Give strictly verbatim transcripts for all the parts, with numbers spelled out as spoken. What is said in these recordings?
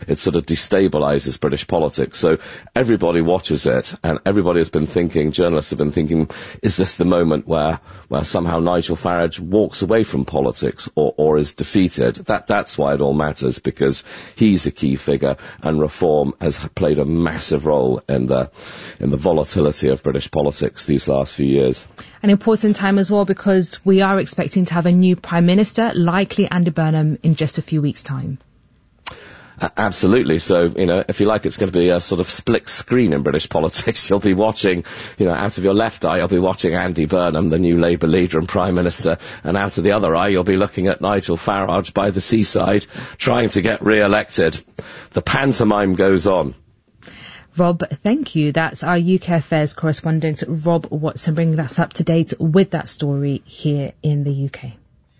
it sort of destabilises British politics. So everybody watches it, and everybody has been thinking, journalists have been thinking, is this the moment where, where somehow Nigel Farage walks away from politics or, or is defeated? That, that's why it all matters, because he's a key figure, and reform has played a massive role in the, in the volatility of British politics these last few years. An important time as well, because we are expecting to have a new Prime Minister, likely Andy Burnham, in just a few weeks' time. Uh, absolutely. So, you know, if you like, it's going to be a sort of split screen in British politics. You'll be watching, you know, out of your left eye, you'll be watching Andy Burnham, the new Labour leader and Prime Minister, and out of the other eye, you'll be looking at Nigel Farage by the seaside, trying to get re-elected. The pantomime goes on. Rob, thank you. That's our U K Affairs correspondent, Rob Watson, bringing us up to date with that story here in the U K.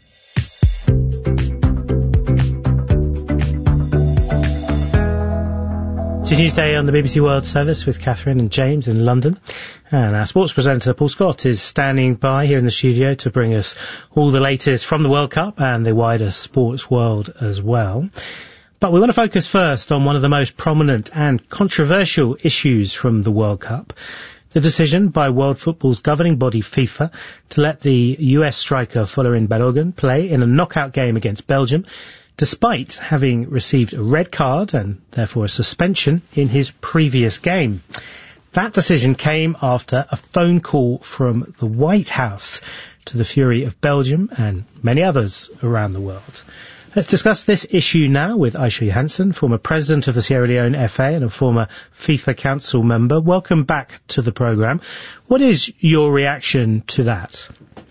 It's Newsday on the B B C World Service with Catherine and James in London. And our sports presenter, Paul Scott, is standing by here in the studio to bring us all the latest from the World Cup and the wider sports world as well. But we want to focus first on one of the most prominent and controversial issues from the World Cup. The decision by World Football's governing body, FIFA, to let the U S striker Folarin Balogun play in a knockout game against Belgium, despite having received a red card and therefore a suspension in his previous game. That decision came after a phone call from the White House to the fury of Belgium and many others around the world. Let's discuss this issue now with Aisha Johansson, former president of the Sierra Leone F A and a former FIFA Council member. Welcome back to the programme. What is your reaction to that?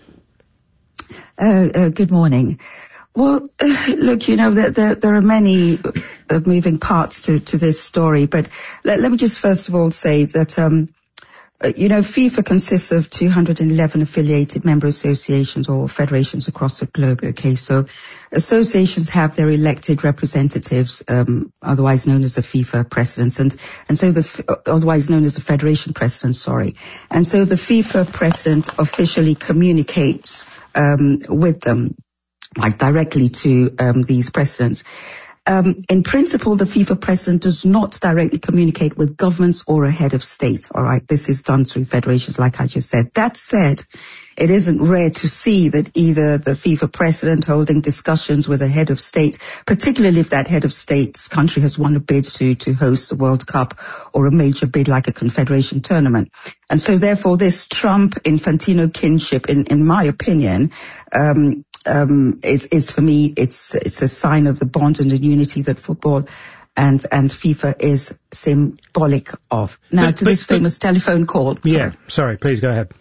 Uh, uh, good morning. Well, uh, look, you know, there, there, there are many uh, moving parts to, to this story, but let, let me just first of all say that, um, uh, you know, FIFA consists of two hundred eleven affiliated member associations or federations across the globe, okay? So associations have their elected representatives, um, otherwise known as the FIFA presidents, and, and so the, otherwise known as the federation president, sorry. And so the FIFA president officially communicates, um, with them, like directly to um, these presidents. Um, in principle, the FIFA president does not directly communicate with governments or a head of state. All right, this is done through federations, like I just said. That said, it isn't rare to see that either the FIFA president holding discussions with a head of state, particularly if that head of state's country has won a bid to, to host the World Cup or a major bid like a confederation tournament. And so therefore this Trump-Infantino kinship, in, in my opinion, um, um, is, is for me, it's, it's a sign of the bond and the unity that football and, and FIFA is symbolic of. Now but, to but, this but, famous telephone call. Sorry. Yeah, sorry, please go ahead.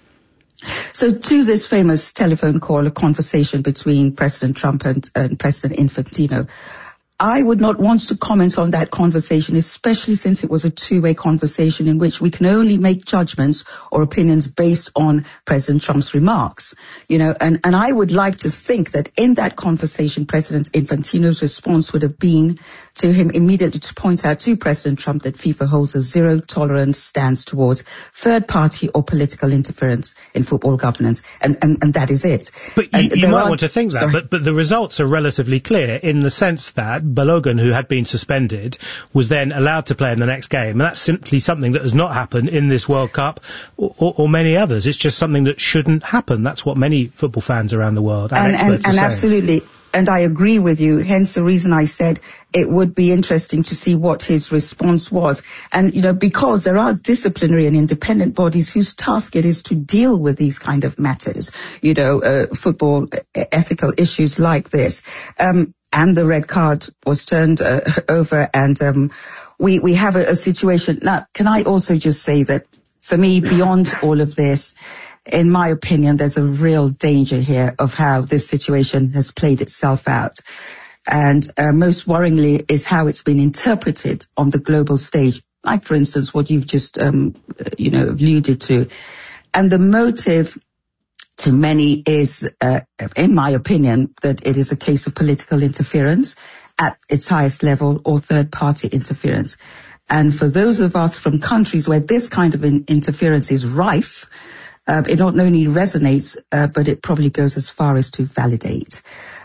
So to this famous telephone call, a conversation between President Trump and, and President Infantino, I would not want to comment on that conversation, especially since it was a two-way conversation in which we can only make judgments or opinions based on President Trump's remarks. You know, and, and I would like to think that in that conversation, President Infantino's response would have been to him immediately to point out to President Trump that FIFA holds a zero tolerance stance towards third party or political interference in football governance. And, and, and that is it. But you, you might are, want to think that, sorry. but, but the results are relatively clear in the sense that Balogun, who had been suspended, was then allowed to play in the next game. And that's simply something that has not happened in this World Cup or, or, or many others. It's just something that shouldn't happen. That's what many football fans around the world and, and experts and, are and saying. Absolutely. And I agree with you, hence the reason I said it would be interesting to see what his response was. And, you know, because there are disciplinary and independent bodies whose task it is to deal with these kind of matters, you know, uh, football ethical issues like this. Um, and the red card was turned uh, over and um, we, we have a, a situation. Now, can I also just say that for me, beyond all of this, in my opinion, there's a real danger here of how this situation has played itself out. And uh, most worryingly is how it's been interpreted on the global stage. Like, for instance, what you've just, um, you know, alluded to. And the motive to many is, uh, in my opinion, that it is a case of political interference at its highest level or third-party interference. And for those of us from countries where this kind of in- interference is rife, Uh, it not only resonates, uh, but it probably goes as far as to validate.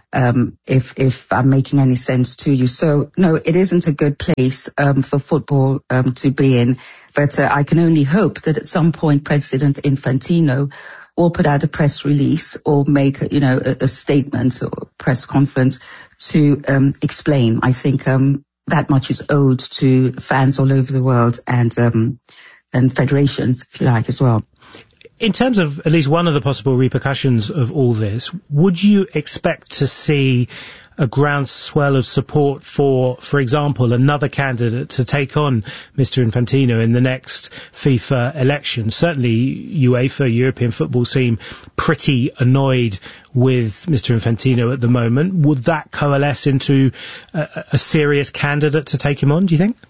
um, if if I'm making any sense to you. So no, it isn't a good place um, for football um, to be in. But uh, I can only hope that at some point President Infantino will put out a press release or make, you know, a, a statement or a press conference to um, explain. I think um, that much is owed to fans all over the world and um, and federations, if you like, as well. In terms of at least one of the possible repercussions of all this, would you expect to see a groundswell of support for, for example, another candidate to take on Mister Infantino in the next FIFA election? Certainly UEFA, European football seem pretty annoyed with Mister Infantino at the moment. Would that coalesce into a, a serious candidate to take him on, do you think?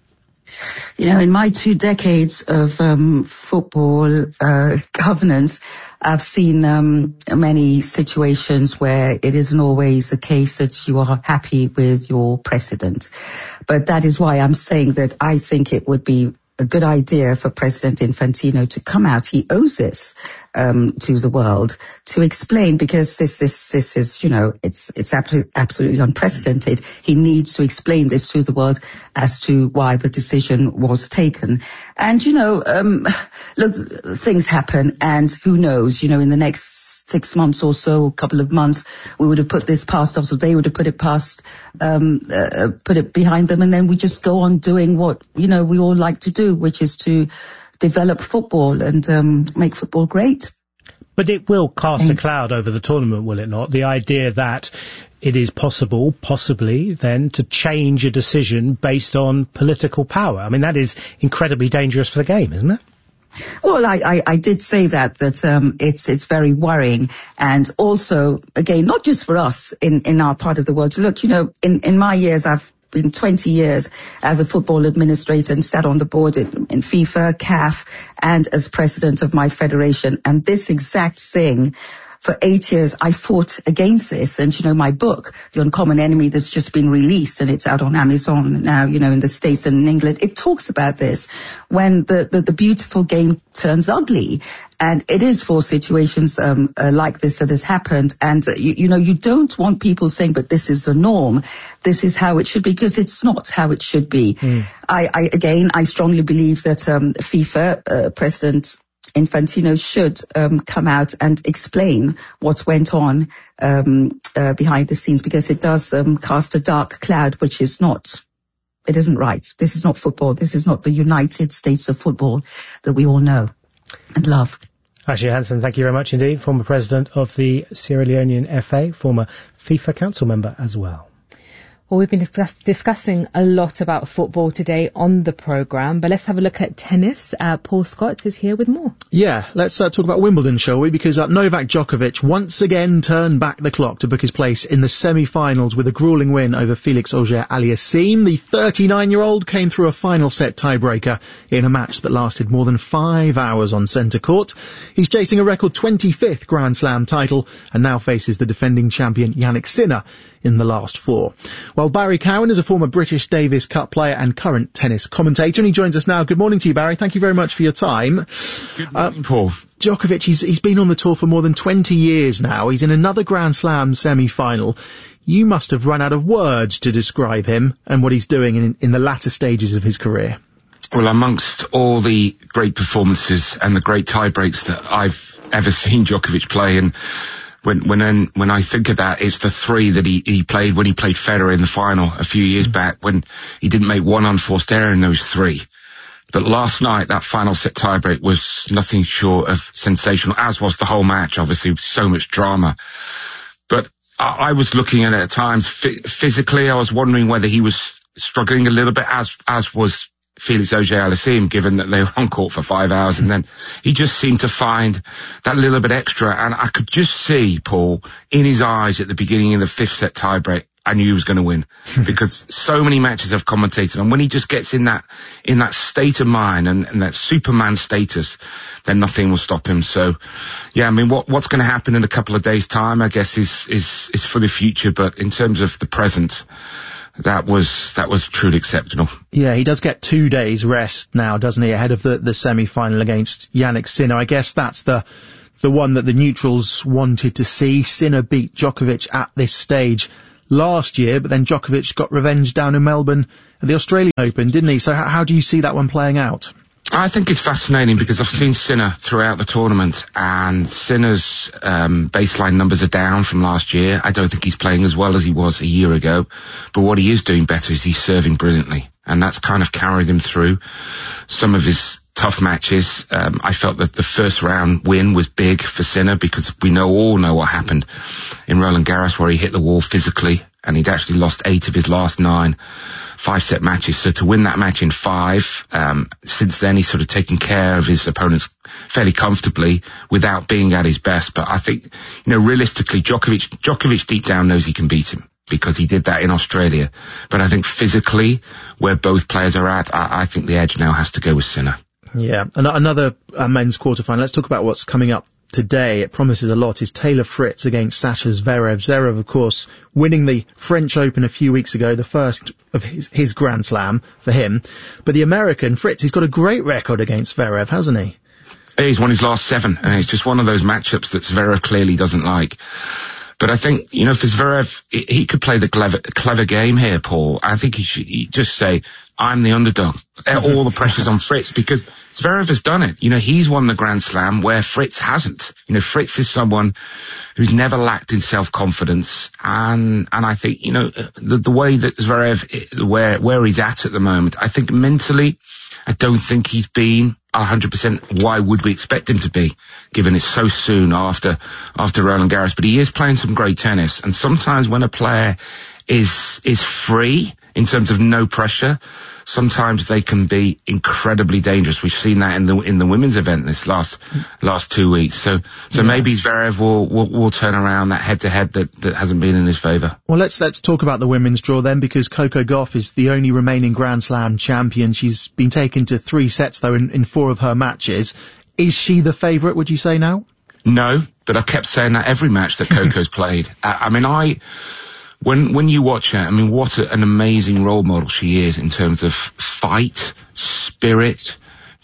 You know, in my two decades of um, football uh, governance, I've seen um, many situations where it isn't always the case that you are happy with your president. But that is why I'm saying that I think it would be a good idea for President Infantino to come out. He owes this um, to the world to explain, because this, this, this is, you know, it's, it's absolutely, absolutely unprecedented. He needs to explain this to the world as to why the decision was taken. And, you know, um, look, things happen, and who knows, you know, in the next six months or so, a couple of months, we would have put this past us, or they would have put it past, um, uh, put it behind them, and then we just go on doing what, you know, we all like to do, which is to develop football and um, make football great. But it will cast a cloud over the tournament, will it not? The idea that it is possible, possibly, then, to change a decision based on political power. I mean, that is incredibly dangerous for the game, isn't it? Well, I, I, I did say that, that um, it's it's very worrying. And also, again, not just for us in, in our part of the world. Look, you know, in, in my years, I've been twenty years as a football administrator and sat on the board in, in FIFA, C A F, and as president of my federation. And this exact thing, for eight years, I fought against this. And, you know, my book, The Uncommon Enemy, that's just been released, and it's out on Amazon now, you know, in the States and in England, it talks about this, when the, the, the beautiful game turns ugly. And it is for situations um, uh, like this that has happened. And, uh, you, you know, you don't want people saying, but this is the norm. This is how it should be, because it's not how it should be. Mm. I, I, again, I strongly believe that um, FIFA, uh, President Infantino should um, come out and explain what went on um, uh, behind the scenes, because it does um, cast a dark cloud, which is not, it isn't right. This is not football. This is not the United States of football that we all know and love. Ashley Hansen, thank you very much indeed. Former president of the Sierra Leonean F A, former FIFA council member as well. Well, we've been discuss- discussing a lot about football today on the programme, but let's have a look at tennis. Uh, Paul Scott is here with more. Yeah, let's uh, talk about Wimbledon, shall we? Because uh, Novak Djokovic once again turned back the clock to book his place in the semi-finals with a gruelling win over Felix Auger-Aliassime. The thirty-nine-year-old came through a final set tiebreaker in a match that lasted more than five hours on centre court. He's chasing a record twenty-fifth Grand Slam title and now faces the defending champion Jannik Sinner in the last four. Well, Barry Cowan is a former British Davis Cup player and current tennis commentator, and he joins us now. Good morning to you, Barry. Thank you very much for your time. Good morning, uh, Paul. Djokovic, he's, he's been on the tour for more than twenty years now. He's in another Grand Slam semi-final. You must have run out of words to describe him and what he's doing in, in the latter stages of his career. Well, amongst all the great performances and the great tie breaks that I've ever seen Djokovic play, and When when when I think of that, it's the three that he, he played when he played Federer in the final a few years back, when he didn't make one unforced error in those three. But last night, that final set tiebreak was nothing short of sensational, as was the whole match, obviously, with so much drama. But I, I was looking at it at times, f- physically, I was wondering whether he was struggling a little bit, as as was Felix Auger-Aliassime, given that they were on court for five hours, and then he just seemed to find that little bit extra. And I could just see, Paul, in his eyes at the beginning of the fifth set tiebreak, I knew he was going to win, because so many matches I've commentated, and when he just gets in that in that state of mind and, and that Superman status, then nothing will stop him. So, yeah, I mean, what what's going to happen in a couple of days' time, I guess, is is is for the future. But in terms of the present, That was that was truly exceptional. Yeah, he does get two days rest now, doesn't he, ahead of the, the semi-final against Jannik Sinner. I guess that's the the one that the neutrals wanted to see. Sinner beat Djokovic at this stage last year, but then Djokovic got revenge down in Melbourne at the Australian Open, didn't he? So how, how do you see that one playing out? I think it's fascinating because I've seen Sinner throughout the tournament, and Sinner's um, baseline numbers are down from last year. I don't think he's playing as well as he was a year ago, but what he is doing better is he's serving brilliantly, and that's kind of carried him through some of his tough matches. Um, I felt that the first round win was big for Sinner because we know all know what happened in Roland Garros, where he hit the wall physically, and he'd actually lost eight of his last nine five-set matches. So to win that match in five, um, since then he's sort of taken care of his opponents fairly comfortably without being at his best. But I think, you know, realistically, Djokovic, Djokovic deep down knows he can beat him because he did that in Australia. But I think physically, where both players are at, I, I think the edge now has to go with Sinner. Yeah, and another uh, men's quarterfinal. Let's talk about what's coming up today. It promises a lot. Is Taylor Fritz against Sasha Zverev. Zverev, of course, winning the French Open a few weeks ago, the first of his, his Grand Slam for him. But the American, Fritz, he's got a great record against Zverev, hasn't he? He's won his last seven, and it's just one of those matchups that Zverev clearly doesn't like. But I think, you know, for Zverev, he could play the clever, clever game here, Paul. I think he should he just say, I'm the underdog. All the pressure's on Fritz, because Zverev has done it. You know, he's won the Grand Slam where Fritz hasn't. You know, Fritz is someone who's never lacked in self-confidence. And, and I think, you know, the, the way that Zverev, where, where he's at at the moment, I think mentally, I don't think he's been one hundred percent. Why would we expect him to be, given it's so soon after, after Roland Garros? But he is playing some great tennis. And sometimes when a player is, is free in terms of no pressure, sometimes they can be incredibly dangerous. We've seen that in the in the women's event this last last two weeks. So so yeah. maybe Zverev will, will will turn around that head to head that that hasn't been in his favour. Well, let's let's talk about the women's draw then, because Coco Gauff is the only remaining Grand Slam champion. She's been taken to three sets though in, in four of her matches. Is she the favourite, would you say now? No, but I've kept saying that every match that Coco's played. I, I mean, I. When when you watch her, I mean, what a, an amazing role model she is in terms of fight, spirit,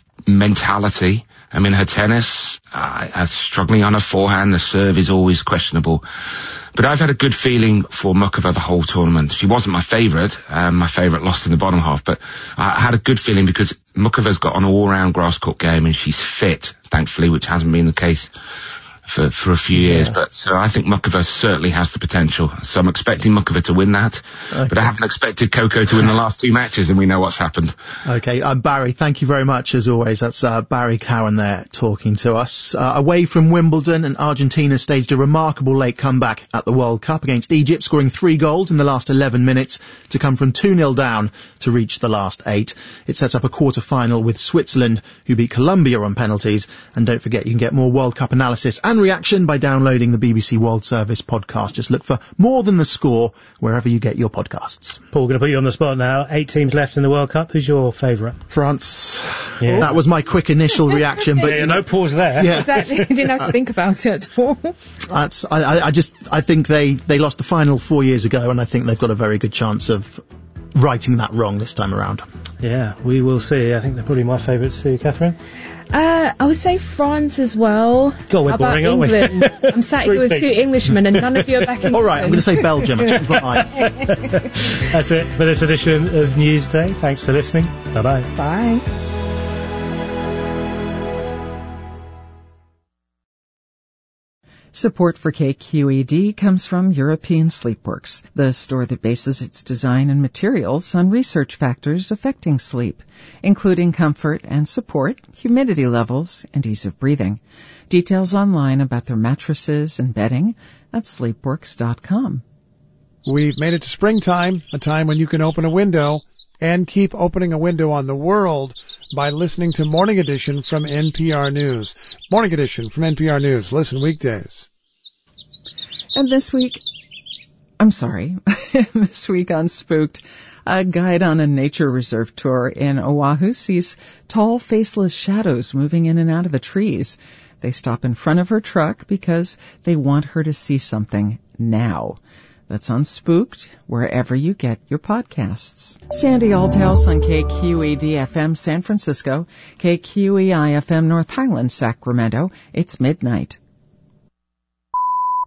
mentality. I mean, her tennis, uh, uh, struggling on her forehand, the serve is always questionable. But I've had a good feeling for Muchova the whole tournament. She wasn't my favourite. Um, my favourite lost in the bottom half. But I had a good feeling because Muchova's got an all-round grass court game and she's fit, thankfully, which hasn't been the case for for a few years. Yeah. But so I think Muchova certainly has the potential. So I'm expecting Muchova to win that. Okay. But I haven't expected Coco to win the last two matches, and we know what's happened. Okay, um, Barry, thank you very much as always. That's uh, Barry Cowan there talking to us. Uh, away from Wimbledon, and Argentina staged a remarkable late comeback at the World Cup against Egypt, scoring three goals in the last eleven minutes to come from two nil down to reach the last eight. It sets up a quarter-final with Switzerland, who beat Colombia on penalties. And don't forget, you can get more World Cup analysis and reaction by downloading the B B C World Service podcast. Just look for More Than the Score wherever you get your podcasts. Paul, going to put you on the spot now. Eight teams left in the World Cup. Who's your favourite? France. Yeah. That was my quick initial reaction. But yeah, no pause there. Yeah. Exactly. You didn't have to think about it at all. That's, I, I just, I think they, they lost the final four years ago, and I think they've got a very good chance of righting that wrong this time around. Yeah, we will see. I think they're probably my favourites too, Catherine. Uh, I would say France as well. God, we're How boring, about aren't England? we? I'm sat here with two Englishmen and none of you are back in All right, I'm going to say Belgium. That's it for this edition of Newsday. Thanks for listening. Bye-bye. Bye. Support for K Q E D comes from European Sleepworks, the store that bases its design and materials on research factors affecting sleep, including comfort and support, humidity levels, and ease of breathing. Details online about their mattresses and bedding at sleepworks dot com. We've made it to springtime, a time when you can open a window and keep opening a window on the world by listening to Morning Edition from N P R News. Morning Edition from N P R News. Listen weekdays. And this week, I'm sorry, this week on Spooked, a guide on a nature reserve tour in Oahu sees tall, faceless shadows moving in and out of the trees. They stop in front of her truck because they want her to see something now. That's on Spooked, wherever you get your podcasts. Sandy Althouse on K Q E D F M San Francisco, K Q E I F M North Highlands, Sacramento. It's midnight.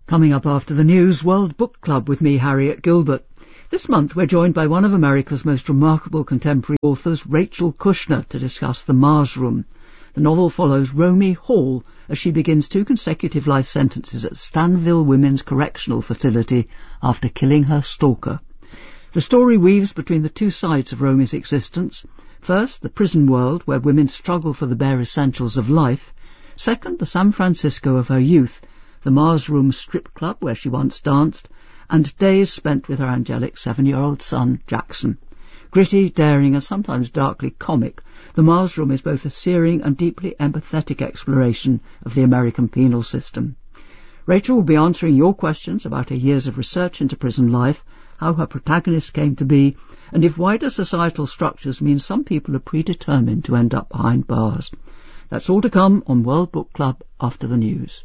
Coming up after the news, World Book Club with me, Harriet Gilbert. This month we're joined by one of America's most remarkable contemporary authors, Rachel Kushner, to discuss The Mars Room. The novel follows Romy Hall as she begins two consecutive life sentences at Stanville Women's Correctional Facility after killing her stalker. The story weaves between the two sides of Romy's existence. First, the prison world where women struggle for the bare essentials of life. Second, the San Francisco of her youth, the Mars Room strip club where she once danced, and days spent with her angelic seven-year-old son, Jackson. Gritty, daring, and sometimes darkly comic, The Mars Room is both a searing and deeply empathetic exploration of the American penal system. Rachel will be answering your questions about her years of research into prison life, how her protagonist came to be, and if wider societal structures mean some people are predetermined to end up behind bars. That's all to come on World Book Club after the news.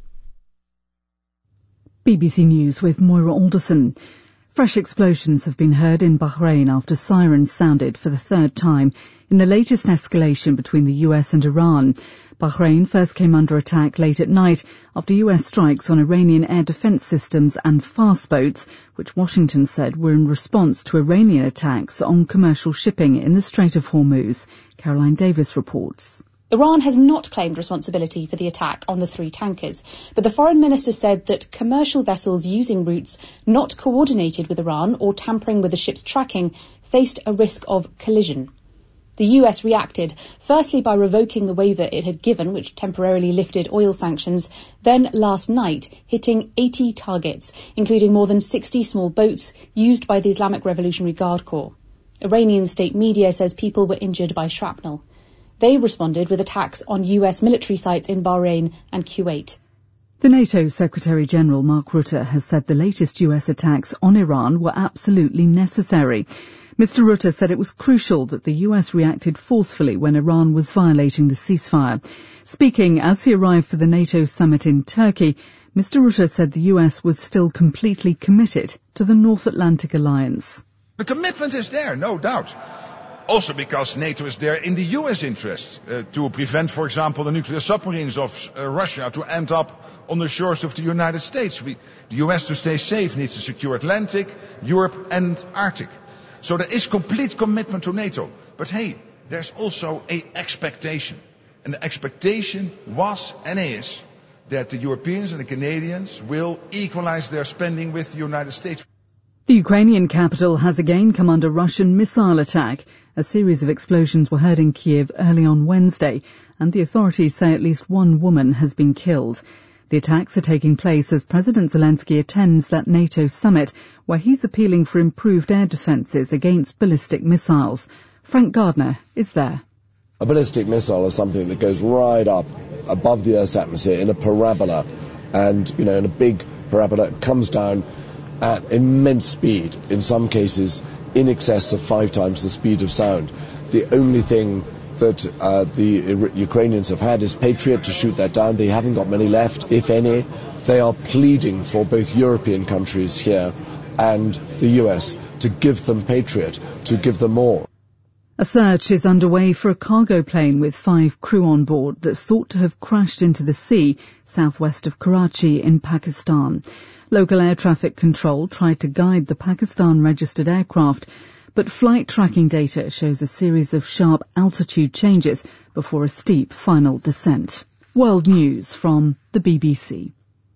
B B C News with Moira Alderson. Fresh explosions have been heard in Bahrain after sirens sounded for the third time in the latest escalation between the U S and Iran. Bahrain first came under attack late at night after U S strikes on Iranian air defense systems and fast boats, which Washington said were in response to Iranian attacks on commercial shipping in the Strait of Hormuz. Caroline Davis reports. Iran has not claimed responsibility for the attack on the three tankers, but the foreign minister said that commercial vessels using routes not coordinated with Iran or tampering with the ship's tracking faced a risk of collision. The U S reacted, firstly by revoking the waiver it had given, which temporarily lifted oil sanctions, then last night hitting eighty targets, including more than sixty small boats used by the Islamic Revolutionary Guard Corps. Iranian state media says people were injured by shrapnel. They responded with attacks on U S military sites in Bahrain and Kuwait. The NATO Secretary-General Mark Rutte has said the latest U S attacks on Iran were absolutely necessary. Mister Rutte said it was crucial that the U S reacted forcefully when Iran was violating the ceasefire. Speaking as he arrived for the NATO summit in Turkey, Mister Rutte said the U S was still completely committed to the North Atlantic Alliance. The commitment is there, no doubt. Also because NATO is there in the U S interest uh, to prevent, for example, the nuclear submarines of uh, Russia to end up on the shores of the United States. We, the U S to stay safe needs to secure Atlantic, Europe and Arctic. So there is complete commitment to NATO. But hey, there's also an expectation. And the expectation was and is that the Europeans and the Canadians will equalize their spending with the United States. The Ukrainian capital has again come under Russian missile attack. A series of explosions were heard in Kiev early on Wednesday, and the authorities say at least one woman has been killed. The attacks are taking place as President Zelensky attends that NATO summit, where he's appealing for improved air defences against ballistic missiles. Frank Gardner is there. A ballistic missile is something that goes right up above the Earth's atmosphere in a parabola, and, you know, in a big parabola, it comes down at immense speed, in some cases in excess of five times the speed of sound. The only thing that uh, the Ukrainians have had is Patriot to shoot that down. They haven't got many left, if any. They are pleading for both European countries here and the U S to give them Patriot, to give them more. A search is underway for a cargo plane with five crew on board that's thought to have crashed into the sea southwest of Karachi in Pakistan. Local air traffic control tried to guide the Pakistan-registered aircraft, but flight tracking data shows a series of sharp altitude changes before a steep final descent. World News from the B B C.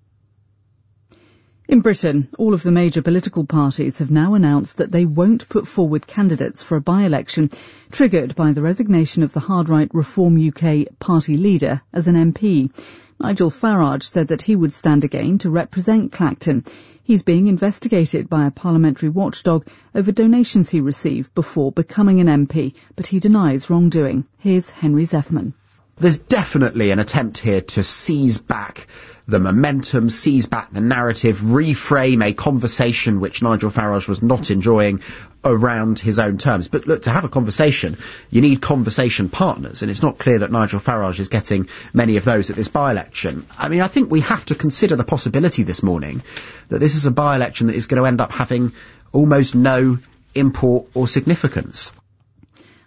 In Britain, all of the major political parties have now announced that they won't put forward candidates for a by-election triggered by the resignation of the hard-right Reform U K party leader as an M P. Nigel Farage said that he would stand again to represent Clacton. He's being investigated by a parliamentary watchdog over donations he received before becoming an M P, but he denies wrongdoing. Here's Henry Zethman. There's definitely an attempt here to seize back the momentum, seize back the narrative, reframe a conversation which Nigel Farage was not enjoying around his own terms. But look, to have a conversation, you need conversation partners, and it's not clear that Nigel Farage is getting many of those at this by-election. I mean, I think we have to consider the possibility this morning that this is a by-election that is going to end up having almost no import or significance.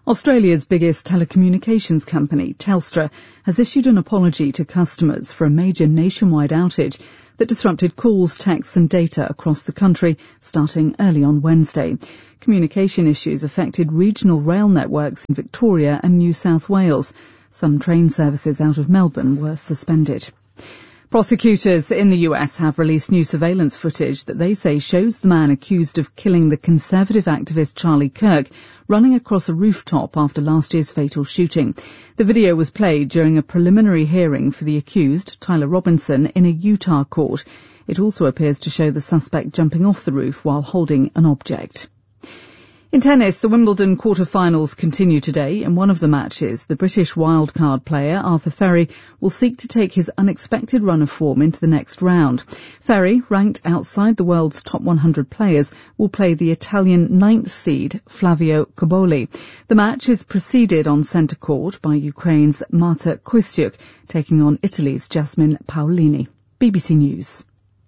Australia's biggest telecommunications company, Telstra, has issued an apology to customers for a major nationwide outage that disrupted calls, texts and data across the country starting early on Wednesday. Communication issues affected regional rail networks in Victoria and New South Wales. Some train services out of Melbourne were suspended. Prosecutors in the U S have released new surveillance footage that they say shows the man accused of killing the conservative activist Charlie Kirk running across a rooftop after last year's fatal shooting. The video was played during a preliminary hearing for the accused, Tyler Robinson, in a Utah court. It also appears to show the suspect jumping off the roof while holding an object. In tennis, the Wimbledon quarter-finals continue today. In one of the matches, the British wildcard player Arthur Ferry will seek to take his unexpected run of form into the next round. Ferry, ranked outside the world's top one hundred players, will play the Italian ninth seed Flavio Cobolli. The match is preceded on centre court by Ukraine's Marta Kostyuk, taking on Italy's Jasmine Paolini. B B C News.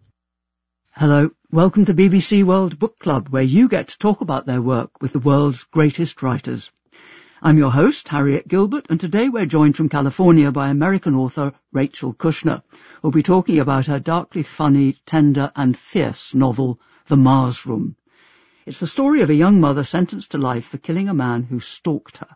Hello, welcome to B B C World Book Club, where you get to talk about their work with the world's greatest writers. I'm your host, Harriet Gilbert, and today we're joined from California by American author Rachel Kushner, who'll be talking about her darkly funny, tender and fierce novel, The Mars Room. It's the story of a young mother sentenced to life for killing a man who stalked her.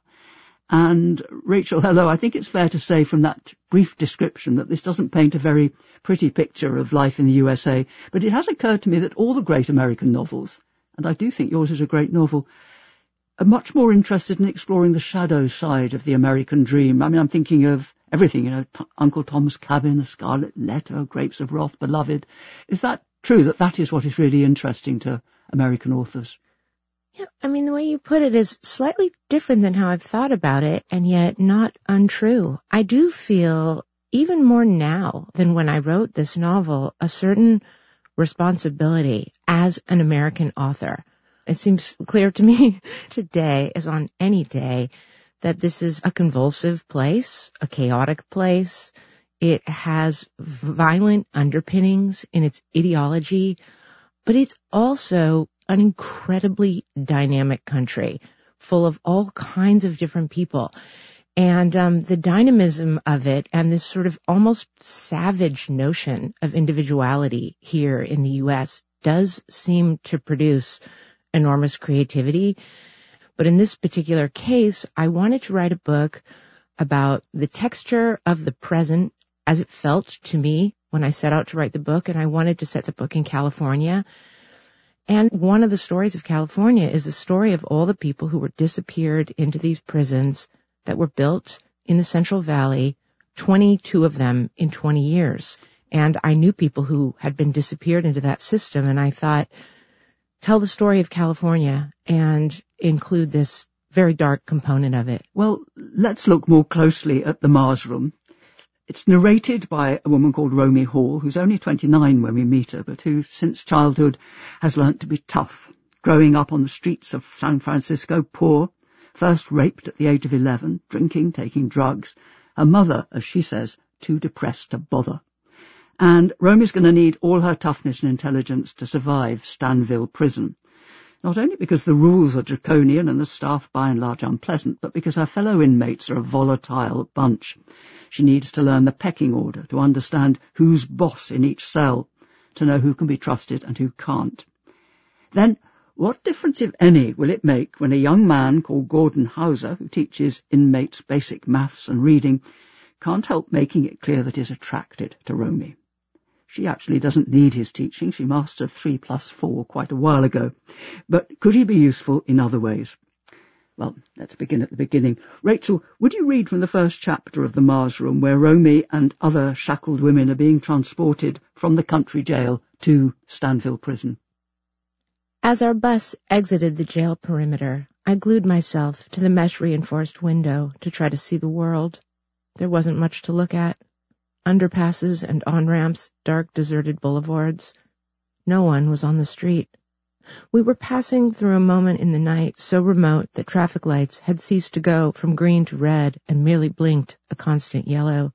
And, Rachel, hello, I think it's fair to say from that brief description that this doesn't paint a very pretty picture of life in the U S A, but it has occurred to me that all the great American novels, and I do think yours is a great novel, are much more interested in exploring the shadow side of the American dream. I mean, I'm thinking of everything, you know, T- Uncle Tom's Cabin, The Scarlet Letter, Grapes of Wrath, Beloved. Is that true, that that is what is really interesting to American authors? Yeah, I mean, the way you put it is slightly different than how I've thought about it, and yet not untrue. I do feel, even more now than when I wrote this novel, a certain responsibility as an American author. It seems clear to me today, as on any day, that this is a convulsive place, a chaotic place. It has violent underpinnings in its ideology, but it's also an incredibly dynamic country full of all kinds of different people. And um, the dynamism of it and this sort of almost savage notion of individuality here in the U S does seem to produce enormous creativity. But in this particular case, I wanted to write a book about the texture of the present as it felt to me when I set out to write the book, and I wanted to set the book in California. And one of the stories of California is the story of all the people who were disappeared into these prisons that were built in the Central Valley, twenty-two of them in twenty years. And I knew people who had been disappeared into that system, and I thought, tell the story of California and include this very dark component of it. Well, let's look more closely at The Mars Room. It's narrated by a woman called Romy Hall, who's only twenty-nine when we meet her, but who, since childhood, has learnt to be tough, growing up on the streets of San Francisco, poor, first raped at the age of eleven, drinking, taking drugs, her mother, as she says, too depressed to bother. And Romy's going to need all her toughness and intelligence to survive Stanville Prison, not only because the rules are draconian and the staff by and large unpleasant, but because her fellow inmates are a volatile bunch. She needs to learn the pecking order, to understand who's boss in each cell, to know who can be trusted and who can't. Then, what difference, if any, will it make when a young man called Gordon Hauser, who teaches inmates basic maths and reading, can't help making it clear that he's attracted to Romy? She actually doesn't need his teaching. She mastered three plus four quite a while ago. But could he be useful in other ways? Well, let's begin at the beginning. Rachel, would you read from the first chapter of The Mars Room, where Romy and other shackled women are being transported from the country jail to Stanville Prison? As our bus exited the jail perimeter, I glued myself to the mesh-reinforced window to try to see the world. There wasn't much to look at. Underpasses and on-ramps, dark, deserted boulevards. No one was on the street. We were passing through a moment in the night so remote that traffic lights had ceased to go from green to red and merely blinked a constant yellow.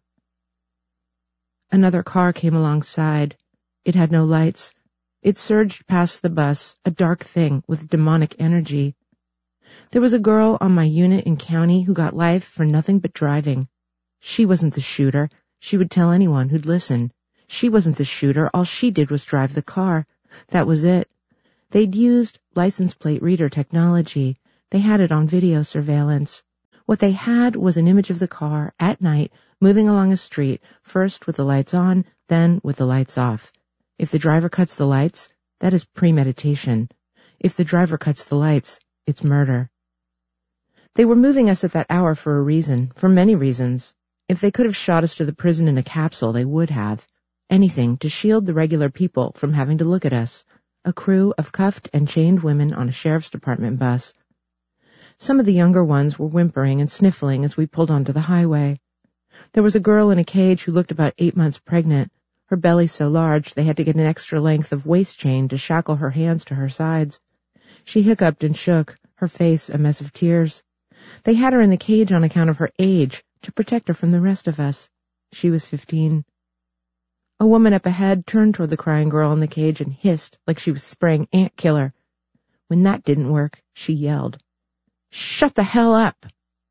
Another car came alongside. It had no lights. It surged past the bus, a dark thing with demonic energy. There was a girl on my unit in county who got life for nothing but driving. She wasn't the shooter. She would tell anyone who'd listen. She wasn't the shooter. All she did was drive the car. That was it. They'd used license plate reader technology. They had it on video surveillance. What they had was an image of the car at night moving along a street, first with the lights on, then with the lights off. If the driver cuts the lights, that is premeditation. If the driver cuts the lights, it's murder. They were moving us at that hour for a reason, for many reasons. If they could have shot us to the prison in a capsule, they would have. Anything to shield the regular people from having to look at us. A crew of cuffed and chained women on a sheriff's department bus. Some of the younger ones were whimpering and sniffling as we pulled onto the highway. There was a girl in a cage who looked about eight months pregnant. Her belly so large they had to get an extra length of waist chain to shackle her hands to her sides. She hiccuped and shook, her face a mess of tears. They had her in the cage on account of her age, to protect her from the rest of us. She was fifteen. A woman up ahead turned toward the crying girl in the cage and hissed like she was spraying ant killer. When that didn't work, she yelled, "Shut the hell up!"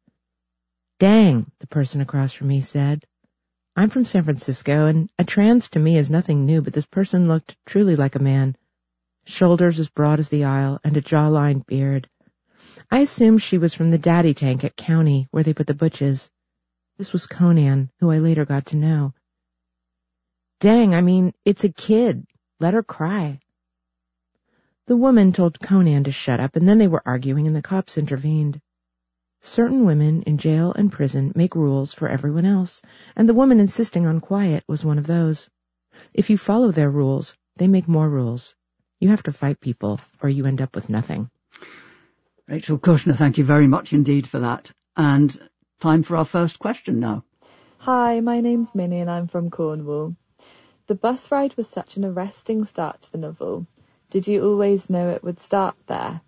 "Dang," the person across from me said. I'm from San Francisco, and a trans to me is nothing new, but this person looked truly like a man. Shoulders as broad as the aisle, and a jawline beard. I assumed she was from the daddy tank at County, where they put the butches. This was Conan, who I later got to know. "Dang, I mean, it's a kid. Let her cry." The woman told Conan to shut up, and then they were arguing, and the cops intervened. Certain women in jail and prison make rules for everyone else, and the woman insisting on quiet was one of those. If you follow their rules, they make more rules. You have to fight people, or you end up with nothing. Rachel Kushner, thank you very much indeed for that. And time for our first question now. Hi, my name's Minnie and I'm from Cornwall. The bus ride was such an arresting start to the novel. Did you always know it would start there?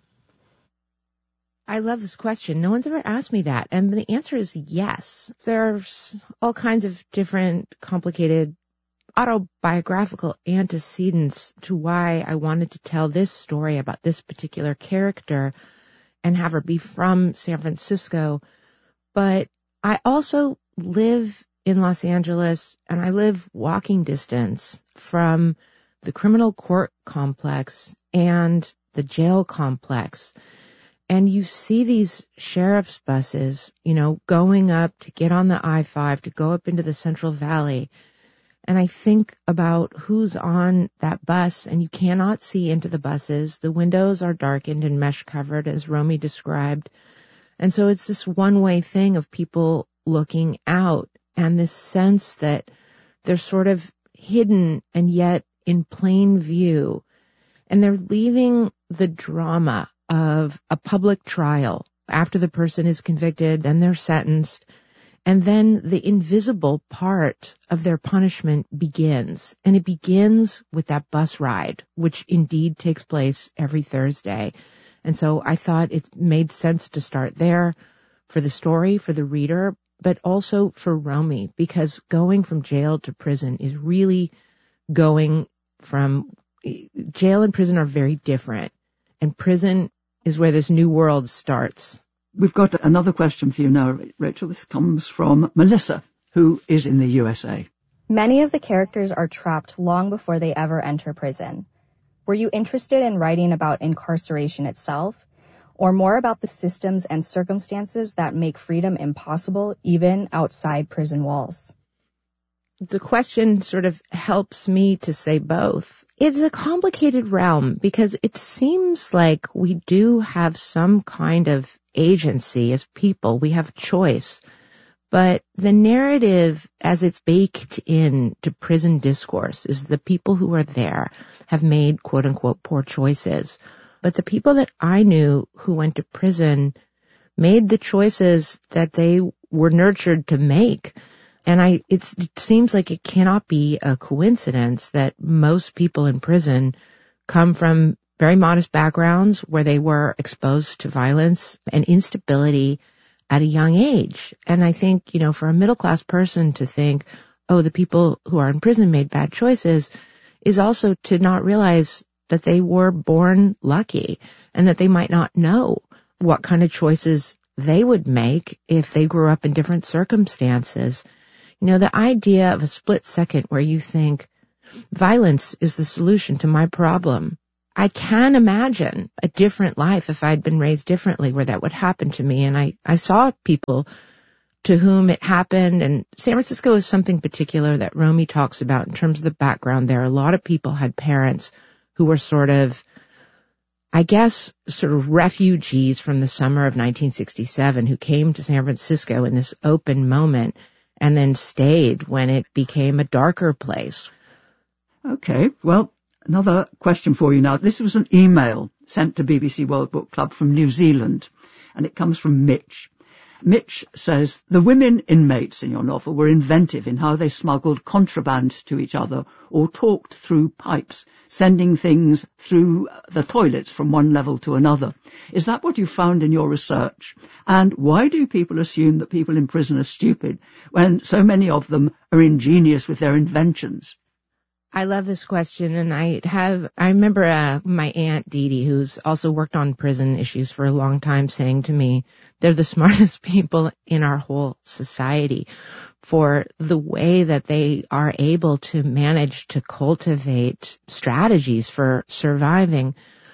I love this question. No one's ever asked me that. And the answer is yes. There's all kinds of different complicated autobiographical antecedents to why I wanted to tell this story about this particular character and have her be from San Francisco. But I also live in Los Angeles, and I live walking distance from the criminal court complex and the jail complex. And you see these sheriff's buses, you know, going up to get on the I five, to go up into the Central Valley. And I think about who's on that bus, and you cannot see into the buses. The windows are darkened and mesh covered, as Romy described. And so it's this one-way thing of people looking out, and this sense that they're sort of hidden and yet in plain view. And they're leaving the drama of a public trial after the person is convicted, then they're sentenced, and then the invisible part of their punishment begins. And it begins with that bus ride, which indeed takes place every Thursday. And so I thought it made sense to start there for the story, for the reader, but also for Romy, because going from jail to prison is really going from jail and prison are very different. And prison is where this new world starts. We've got another question for you now, Rachel. This comes from Melissa, who is in the U S A. Many of the characters are trapped long before they ever enter prison. Were you interested in writing about incarceration itself, or more about the systems and circumstances that make freedom impossible even outside prison walls? The question sort of helps me to say both. It's a complicated realm because it seems like we do have some kind of agency as people. We have choice. But the narrative as it's baked in to prison discourse is the people who are there have made quote unquote poor choices. But the people that I knew who went to prison made the choices that they were nurtured to make. And I, it's, it seems like it cannot be a coincidence that most people in prison come from very modest backgrounds where they were exposed to violence and instability at a young age. And I think, you know, for a middle-class person to think, oh, the people who are in prison made bad choices is also to not realize that they were born lucky and that they might not know what kind of choices they would make if they grew up in different circumstances. You know, the idea of a split second where you think violence is the solution to my problem. I can imagine a different life if I'd been raised differently where that would happen to me. And I, I saw people to whom it happened. And San Francisco is something particular that Romy talks about in terms of the background there. A lot of people had parents who were sort of, I guess, sort of refugees from the summer of nineteen sixty-seven who came to San Francisco in this open moment and then stayed when it became a darker place. Okay, well, another question for you now. This was an email sent to B B C World Book Club from New Zealand, and it comes from Mitch. Mitch says, the women inmates in your novel were inventive in how they smuggled contraband to each other or talked through pipes, sending things through the toilets from one level to another. Is that what you found in your research? And why do people assume that people in prison are stupid when so many of them are ingenious with their inventions? I love this question, and I have, I remember uh, my aunt Dee Dee, who's also worked on prison issues for a long time, saying to me, they're the smartest people in our whole society for the way that they are able to manage to cultivate strategies for surviving.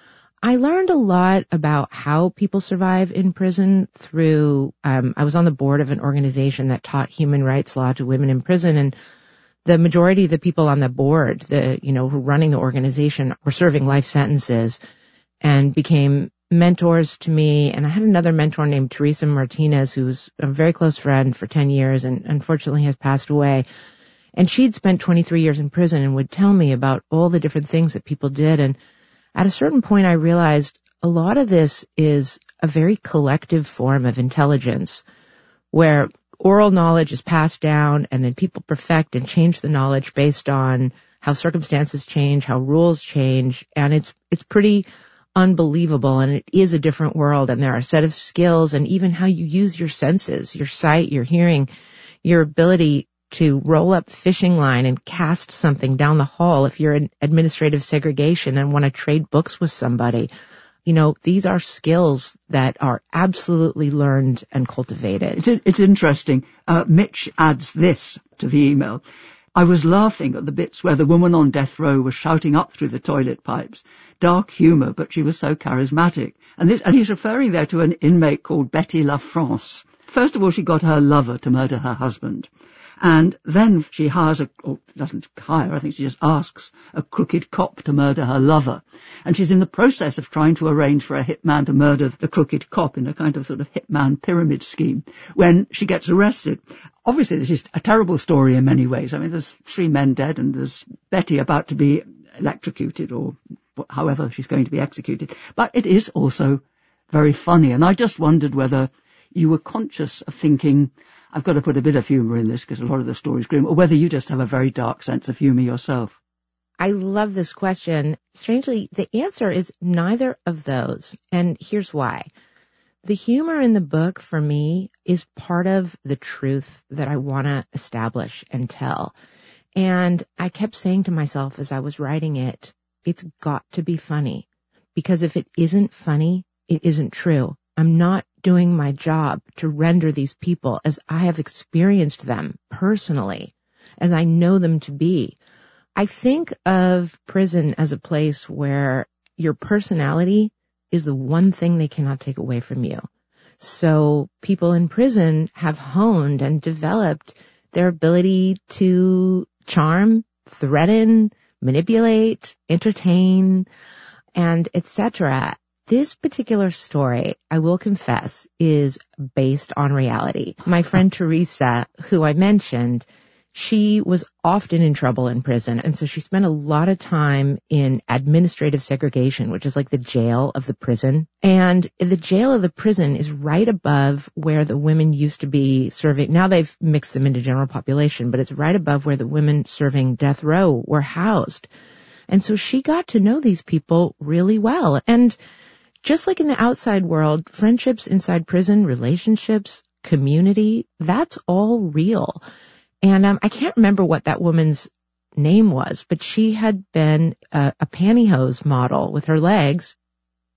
I learned a lot about how people survive in prison through, um, I was on the board of an organization that taught human rights law to women in prison, and the majority of the people on the board, the, you know, who were running the organization were serving life sentences and became mentors to me. And I had another mentor named Teresa Martinez, who's a very close friend for ten years and unfortunately has passed away. And she'd spent twenty-three years in prison and would tell me about all the different things that people did. And at a certain point, I realized a lot of this is a very collective form of intelligence where oral knowledge is passed down and then people perfect and change the knowledge based on how circumstances change, how rules change. And it's, it's pretty unbelievable. And it is a different world. And there are a set of skills and even how you use your senses, your sight, your hearing, your ability to roll up fishing line and cast something down the hall if you're in administrative segregation and want to trade books with somebody. You know, these are skills that are absolutely learned and cultivated. It's, it's interesting. Uh, Mitch adds this to the email. I was laughing at the bits where the woman on death row was shouting up through the toilet pipes. Dark humour, but she was so charismatic. And, this, and he's referring there to an inmate called Betty La France. First of all, she got her lover to murder her husband. And then she hires a, or doesn't hire, I think she just asks a crooked cop to murder her lover. And she's in the process of trying to arrange for a hitman to murder the crooked cop in a kind of sort of hitman pyramid scheme when she gets arrested. Obviously, this is a terrible story in many ways. I mean, there's three men dead and there's Betty about to be electrocuted or however she's going to be executed. But it is also very funny. And I just wondered whether you were conscious of thinking, I've got to put a bit of humour in this because a lot of the story's grim, or whether you just have a very dark sense of humour yourself. I love this question. Strangely, the answer is neither of those. And here's why. The humor in the book, for me, is part of the truth that I want to establish and tell. And I kept saying to myself as I was writing it, it's got to be funny. Because if it isn't funny, it isn't true. I'm not doing my job to render these people as I have experienced them personally, as I know them to be. I think of prison as a place where your personality is the one thing they cannot take away from you. So people in prison have honed and developed their ability to charm, threaten, manipulate, entertain, and et cetera. This particular story, I will confess, is based on reality. My friend Teresa, who I mentioned, she was often in trouble in prison, and so she spent a lot of time in administrative segregation, which is like the jail of the prison. And the jail of the prison is right above where the women used to be serving. Now they've mixed them into general population, but it's right above where the women serving death row were housed. And so she got to know these people really well. And just like in the outside world, friendships inside prison, relationships, community, that's all real. And um, I can't remember what that woman's name was, but she had been a, a pantyhose model with her legs.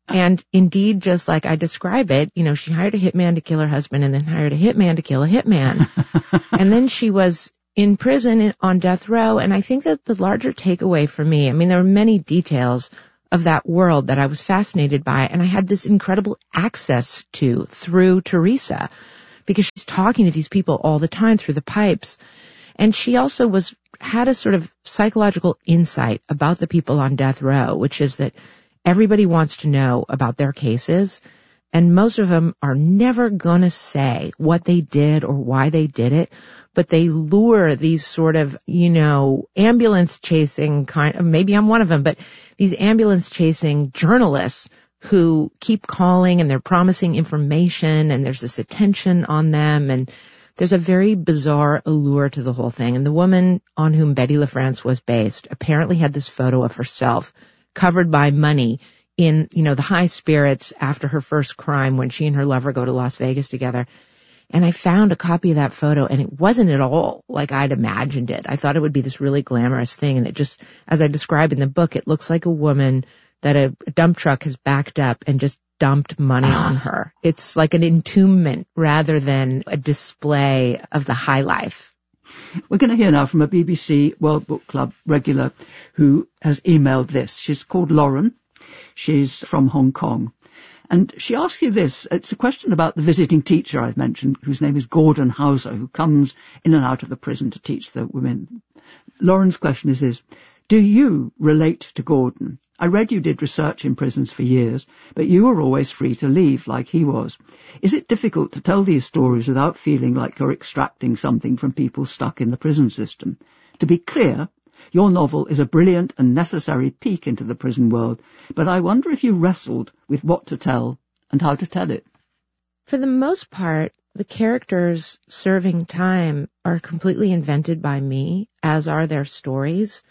And indeed, just like I describe it, you know, she hired a hitman to kill her husband and then hired a hitman to kill a hitman. And then she was in prison on death row. And I think that the larger takeaway for me, I mean, there were many details of that world that I was fascinated by, and I had this incredible access to through Teresa, because she's talking to these people all the time through the pipes. And she also was had a sort of psychological insight about the people on death row, which is that everybody wants to know about their cases, and most of them are never going to say what they did or why they did it, but they lure these sort of, you know, ambulance chasing kind of, maybe I'm one of them, but these ambulance chasing journalists who keep calling and they're promising information and there's this attention on them, and there's a very bizarre allure to the whole thing. And the woman on whom Betty LaFrance was based apparently had this photo of herself covered by money in, you know, the high spirits after her first crime when she and her lover go to Las Vegas together. And I found a copy of that photo, and it wasn't at all like I'd imagined it. I thought it would be this really glamorous thing, and it just, as I describe in the book, it looks like a woman that a, a dump truck has backed up and just dumped money on her. It's like an entombment rather than a display of the high life. We're going to hear now from a B B C World Book Club regular who has emailed this. She's called Lauren. She's from Hong Kong. And she asks you this. It's a question about the visiting teacher I've mentioned, whose name is Gordon Hauser, who comes in and out of the prison to teach the women. Lauren's question is this. Do you relate to Gordon? I read you did research in prisons for years, but you were always free to leave like he was. Is it difficult to tell these stories without feeling like you're extracting something from people stuck in the prison system? To be clear, your novel is a brilliant and necessary peek into the prison world, but I wonder if you wrestled with what to tell and how to tell it. For the most part, the characters serving time are completely invented by me, as are their stories.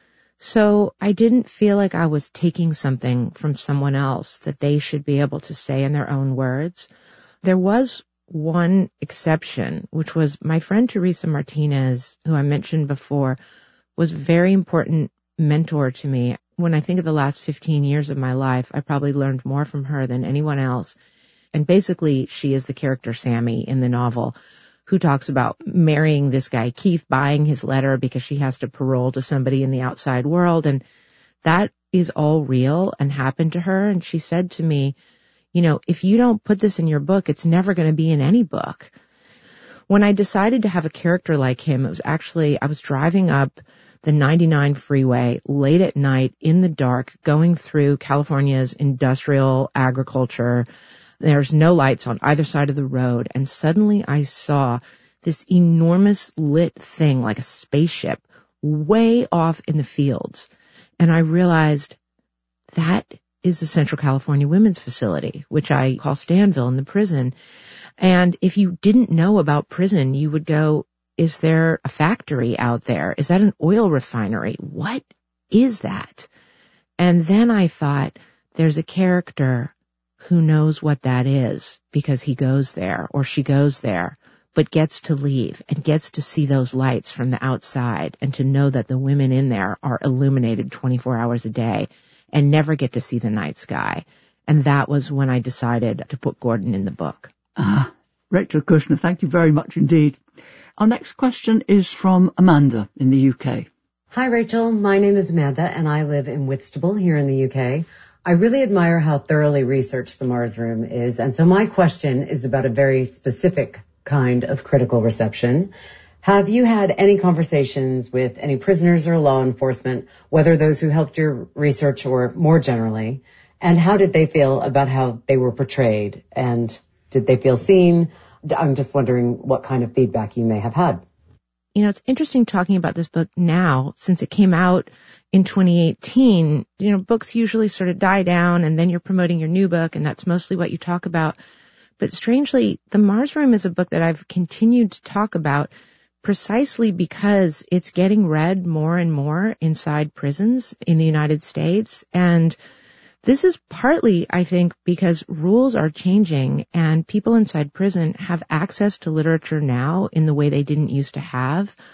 So I didn't feel like I was taking something from someone else that they should be able to say in their own words. There was one exception, which was my friend Teresa Martinez, who I mentioned before, was a very important mentor to me. When I think of the last fifteen years of my life, I probably learned more from her than anyone else. And basically, she is the character Sammy in the novel, who talks about marrying this guy Keith, buying his letter because she has to parole to somebody in the outside world. And that is all real and happened to her. And she said to me, you know, if you don't put this in your book, it's never going to be in any book. When I decided to have a character like him, it was actually, I was driving up the ninety-nine freeway late at night in the dark, going through California's industrial agriculture. There's no lights on either side of the road. And suddenly I saw this enormous lit thing like a spaceship way off in the fields. And I realized that is the Central California Women's Facility, which I call Stanville in the prison. And if you didn't know about prison, you would go, is there a factory out there? Is that an oil refinery? What is that? And then I thought, there's a character who knows what that is because he goes there or she goes there, but gets to leave and gets to see those lights from the outside and to know that the women in there are illuminated twenty-four hours a day and never get to see the night sky. And that was when I decided to put Gordon in the book. Ah, Rachel Kushner, thank you very much indeed. Our next question is from Amanda in the U K. Hi, Rachel. My name is Amanda, and I live in Whitstable here in the U K. I really admire how thoroughly researched the Mars Room is, and so my question is about a very specific kind of critical reception. Have you had any conversations with any prisoners or law enforcement, whether those who helped your research or more generally, and how did they feel about how they were portrayed, and did they feel seen? I'm just wondering what kind of feedback you may have had. You know, it's interesting talking about this book now, since it came out in twenty eighteen. You know, books usually sort of die down and then you're promoting your new book, and that's mostly what you talk about. But strangely, The Mars Room is a book that I've continued to talk about precisely because it's getting read more and more inside prisons in the United States. And this is partly, I think, because rules are changing and people inside prison have access to literature now in the way they didn't used to have.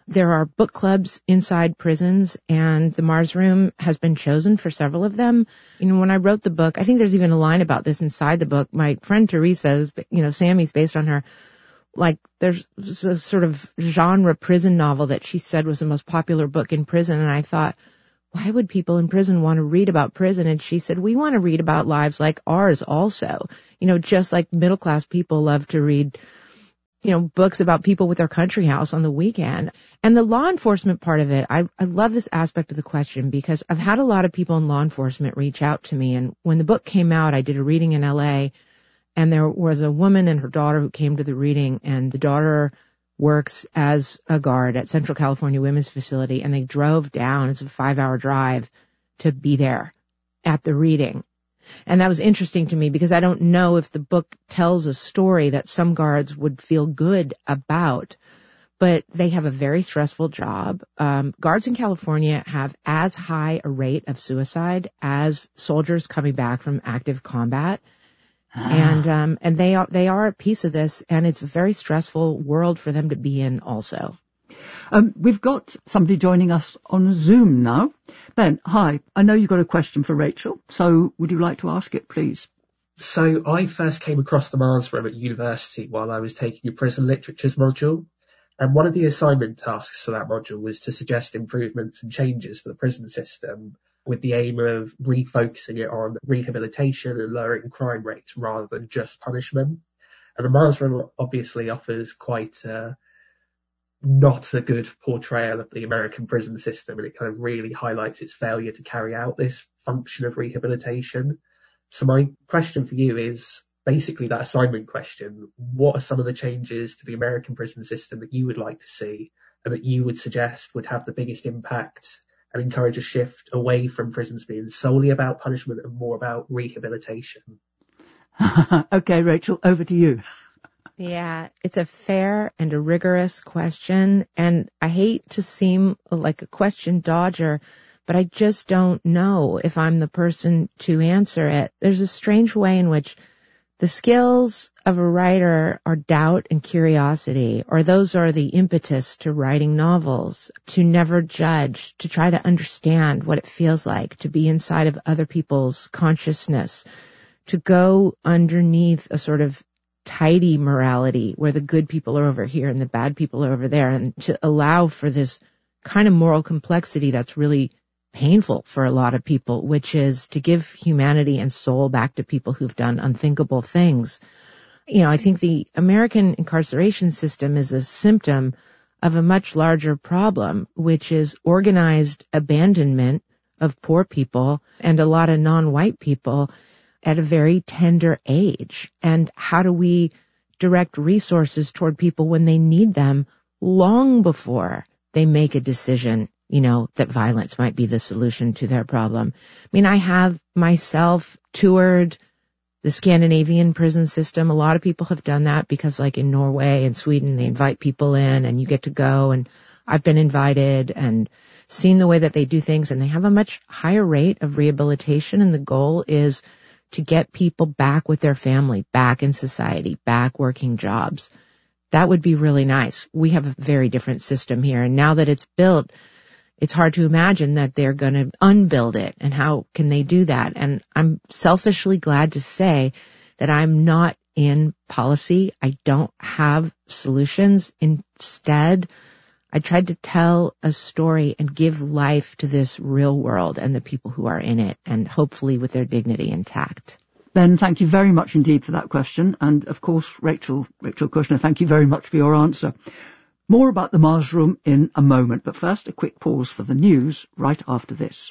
There are book clubs inside prisons, and the Mars Room has been chosen for several of them. You know, when I wrote the book, I think there's even a line about this inside the book. My friend Teresa, you know, Sammy's based on her. Like, there's a sort of genre prison novel that she said was the most popular book in prison, and I thought, why would people in prison want to read about prison? And she said, we want to read about lives like ours also. You know, just like middle-class people love to read, you know, books about people with their country house on the weekend. And the law enforcement part of it, I, I love this aspect of the question because I've had a lot of people in law enforcement reach out to me. And when the book came out, I did a reading in L A, and there was a woman and her daughter who came to the reading, and the daughter works as a guard at Central California Women's Facility, and they drove down, it's a five-hour drive, to be there at the reading. And that was interesting to me because I don't know if the book tells a story that some guards would feel good about, but they have a very stressful job. Um, guards in California have as high a rate of suicide as soldiers coming back from active combat. And um, and they are they are a piece of this, and it's a very stressful world for them to be in also. Um, we've got somebody joining us on Zoom now. Ben, hi. I know you've got a question for Rachel, so would you like to ask it, please? So I first came across the Mars Room at university while I was taking a prison literatures module. And one of the assignment tasks for that module was to suggest improvements and changes for the prison system, with the aim of refocusing it on rehabilitation and lowering crime rates rather than just punishment. And the Mars Room obviously offers quite uh, not a good portrayal of the American prison system, and it kind of really highlights its failure to carry out this function of rehabilitation. So my question for you is basically that assignment question. What are some of the changes to the American prison system that you would like to see and that you would suggest would have the biggest impact and encourage a shift away from prisons being solely about punishment and more about rehabilitation? Okay, Rachel, over to you. Yeah, it's a fair and a rigorous question, and I hate to seem like a question dodger, but I just don't know if I'm the person to answer it. There's a strange way in which the skills of a writer are doubt and curiosity, or those are the impetus to writing novels, to never judge, to try to understand what it feels like to be inside of other people's consciousness, to go underneath a sort of tidy morality where the good people are over here and the bad people are over there, and to allow for this kind of moral complexity that's really painful for a lot of people, which is to give humanity and soul back to people who've done unthinkable things. You know, I think the American incarceration system is a symptom of a much larger problem, which is organized abandonment of poor people and a lot of non-white people at a very tender age. And how do we direct resources toward people when they need them long before they make a decision, you know, that violence might be the solution to their problem? I mean, I have myself toured the Scandinavian prison system. A lot of people have done that because, like in Norway and Sweden, they invite people in and you get to go. And I've been invited and seen the way that they do things, and they have a much higher rate of rehabilitation. And the goal is to get people back with their family, back in society, back working jobs. That would be really nice. We have a very different system here. And now that it's built, it's hard to imagine that they're going to unbuild it. And how can they do that? And I'm selfishly glad to say that I'm not in policy. I don't have solutions. Instead, I tried to tell a story and give life to this real world and the people who are in it, and hopefully with their dignity intact. Ben, thank you very much indeed for that question. And of course, Rachel, Rachel Kushner, thank you very much for your answer. More about the Mars Room in a moment, but first a quick pause for the news right after this.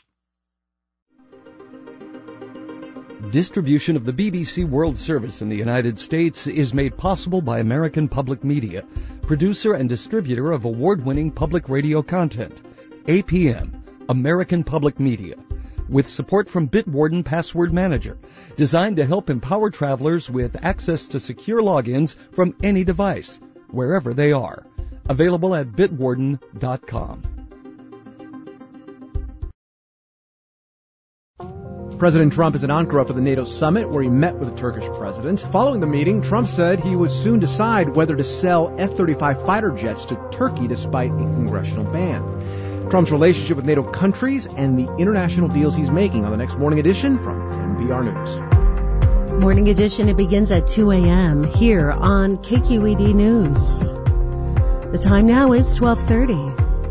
Distribution of the B B C World Service in the United States is made possible by American Public Media, producer and distributor of award-winning public radio content. A P M, American Public Media, with support from Bitwarden Password Manager, designed to help empower travelers with access to secure logins from any device, wherever they are. Available at bitwarden dot com. President Trump is in Ankara for the NATO summit, where he met with the Turkish president. Following the meeting, Trump said he would soon decide whether to sell F thirty-five fighter jets to Turkey despite a congressional ban. Trump's relationship with NATO countries and the international deals he's making on the next Morning Edition from N P R News. Morning Edition, it begins at two a.m. here on K Q E D News. The time now is twelve thirty.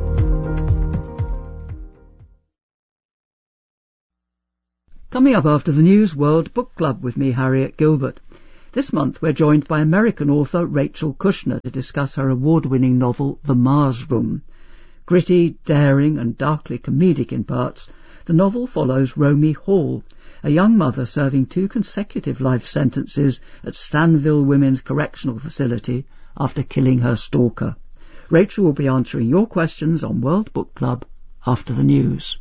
Coming up after the news, World Book Club with me, Harriet Gilbert. This month we're joined by American author Rachel Kushner to discuss her award-winning novel The Mars Room. Gritty, daring and darkly comedic in parts, the novel follows Romy Hall, a young mother serving two consecutive life sentences at Stanville Women's Correctional Facility after killing her stalker. Rachel will be answering your questions on World Book Club after the news.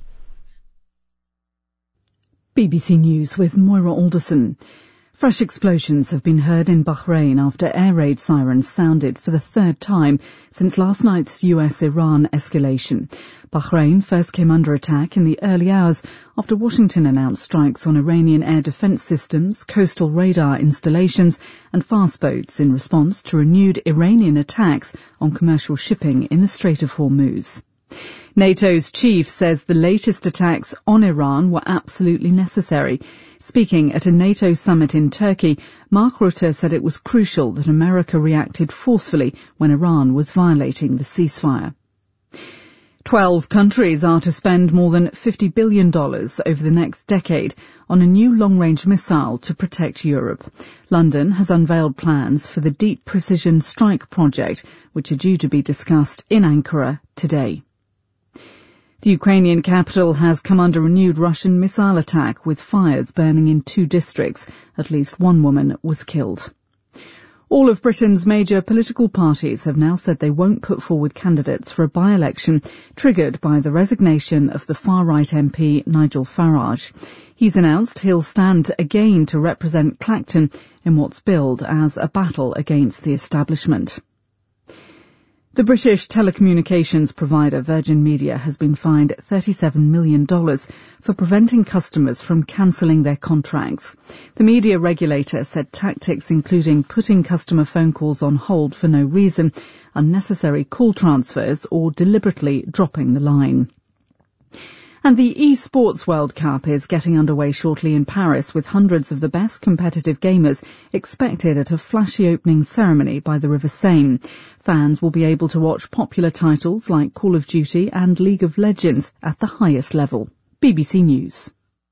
B B C News with Moira Alderson. Fresh explosions have been heard in Bahrain after air raid sirens sounded for the third time since last night's U S Iran escalation. Bahrain first came under attack in the early hours after Washington announced strikes on Iranian air defense systems, coastal radar installations and fast boats in response to renewed Iranian attacks on commercial shipping in the Strait of Hormuz. NATO's chief says the latest attacks on Iran were absolutely necessary. Speaking at a NATO summit in Turkey, Mark Rutte said it was crucial that America reacted forcefully when Iran was violating the ceasefire. Twelve countries are to spend more than fifty billion dollars over the next decade on a new long-range missile to protect Europe. London has unveiled plans for the Deep Precision Strike project, which are due to be discussed in Ankara today. The Ukrainian capital has come under renewed Russian missile attack with fires burning in two districts. At least one woman was killed. All of Britain's major political parties have now said they won't put forward candidates for a by-election triggered by the resignation of the far-right M P Nigel Farage. He's announced he'll stand again to represent Clacton in what's billed as a battle against the establishment. The British telecommunications provider Virgin Media has been fined thirty-seven million dollars for preventing customers from cancelling their contracts. The media regulator said tactics including putting customer phone calls on hold for no reason, unnecessary call transfers or deliberately dropping the line. And the eSports World Cup is getting underway shortly in Paris with hundreds of the best competitive gamers expected at a flashy opening ceremony by the River Seine. Fans will be able to watch popular titles like Call of Duty and League of Legends at the highest level. B B C News.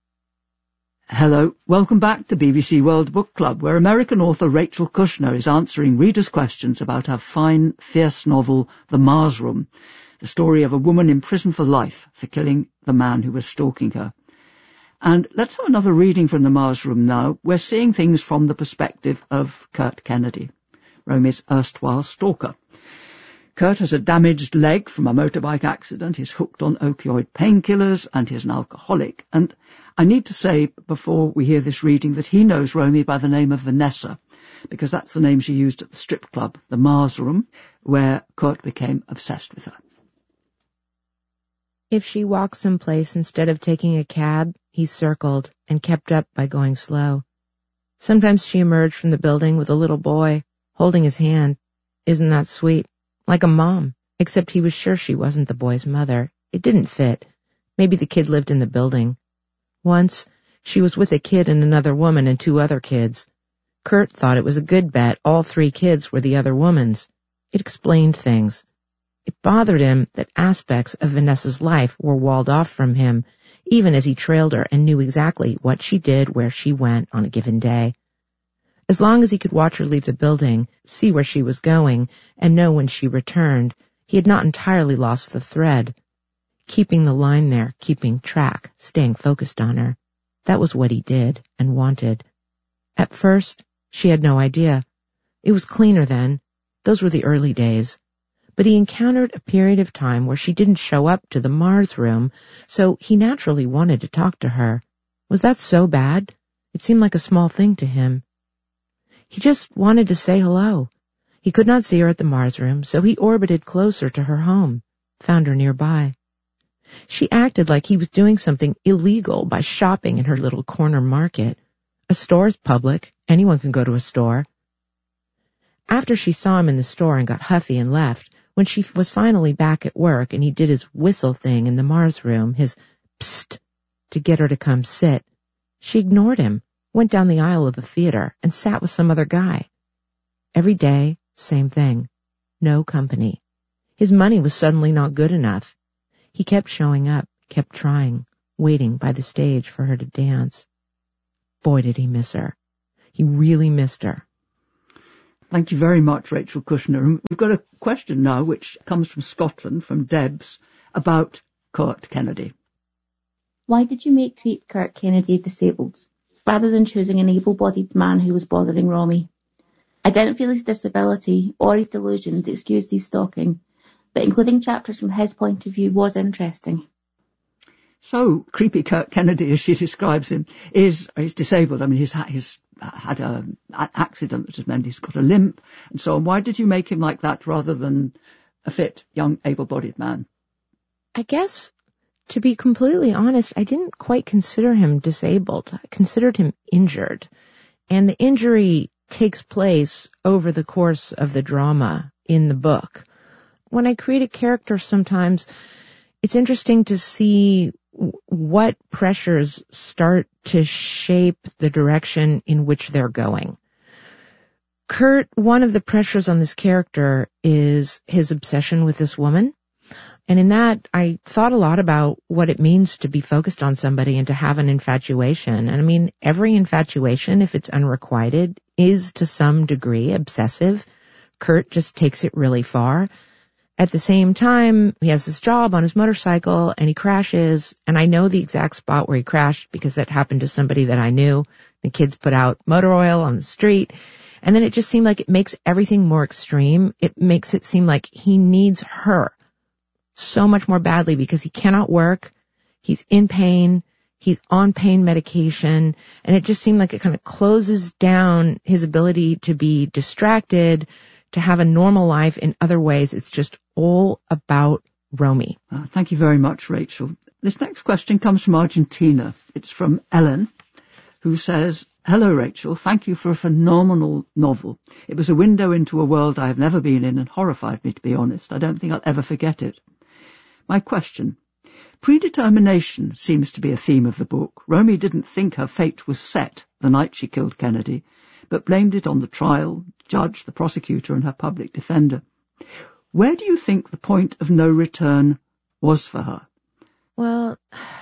Hello, welcome back to B B C World Book Club, where American author Rachel Kushner is answering readers' questions about her fine, fierce novel, The Mars Room, the story of a woman imprisoned for life for killing the man who was stalking her. And let's have another reading from The Mars Room now. We're seeing things from the perspective of Kurt Kennedy, Romy's erstwhile stalker. Kurt has a damaged leg from a motorbike accident, he's hooked on opioid painkillers, and he's an alcoholic. And I need to say, before we hear this reading, that he knows Romy by the name of Vanessa, because that's the name she used at the strip club, the Mars Room, where Kurt became obsessed with her. If she walked someplace instead of taking a cab, he circled and kept up by going slow. Sometimes she emerged from the building with a little boy, holding his hand. Isn't that sweet? Like a mom, except he was sure she wasn't the boy's mother. It didn't fit. Maybe the kid lived in the building. Once, she was with a kid and another woman and two other kids. Kurt thought it was a good bet all three kids were the other woman's. It explained things. It bothered him that aspects of Vanessa's life were walled off from him, even as he trailed her and knew exactly what she did where she went on a given day. As long as he could watch her leave the building, see where she was going, and know when she returned, he had not entirely lost the thread. Keeping the line there, keeping track, staying focused on her. That was what he did and wanted. At first, she had no idea. It was cleaner then. Those were the early days. But he encountered a period of time where she didn't show up to the Mars Room, so he naturally wanted to talk to her. Was that so bad? It seemed like a small thing to him. He just wanted to say hello. He could not see her at the Mars Room, so he orbited closer to her home, found her nearby. She acted like he was doing something illegal by shopping in her little corner market. A store's public. Anyone can go to a store. After she saw him in the store and got huffy and left, when she was finally back at work and he did his whistle thing in the Mars room, his psst, to get her to come sit, she ignored him, went down the aisle of the theater, and sat with some other guy. Every day, same thing. No company. His money was suddenly not good enough. He kept showing up, kept trying, waiting by the stage for her to dance. Boy, did he miss her. He really missed her. Thank you very much, Rachel Kushner. We've got a question now which comes from Scotland, from Debs, about Kurt Kennedy. Why did you make Creep Kurt Kennedy disabled, rather than choosing an able-bodied man who was bothering Romy? I didn't feel his disability or his delusions excused his stalking, but including chapters from his point of view was interesting. So, creepy Kurt Kennedy, as she describes him, is is disabled. I mean, he's, he's had a, an accident that has meant he's got a limp and so on. Why did you make him like that rather than a fit, young, able-bodied man? I guess, to be completely honest, I didn't quite consider him disabled. I considered him injured. And the injury takes place over the course of the drama in the book. When I create a character, sometimes it's interesting to see what pressures start to shape the direction in which they're going. Kurt, one of the pressures on this character is his obsession with this woman. And in that, I thought a lot about what it means to be focused on somebody and to have an infatuation. And I mean, every infatuation, if it's unrequited, is to some degree obsessive. Kurt just takes it really far. At the same time, he has this job on his motorcycle and he crashes. And I know the exact spot where he crashed because that happened to somebody that I knew. The kids put out motor oil on the street. And then it just seemed like it makes everything more extreme. It makes it seem like he needs her so much more badly because he cannot work. He's in pain. He's on pain medication. And it just seemed like it kind of closes down his ability to be distracted, to have a normal life in other ways. It's just all about Romy. Uh, thank you very much, Rachel. This next question comes from Argentina. It's from Ellen, who says, "Hello, Rachel. Thank you for a phenomenal novel. It was a window into a world I have never been in and horrified me, to be honest. I don't think I'll ever forget it. My question. Predetermination seems to be a theme of the book. Romy didn't think her fate was set the night she killed Kennedy, but blamed it on the trial, judge, the prosecutor, and her public defender. Where do you think the point of no return was for her?" Well,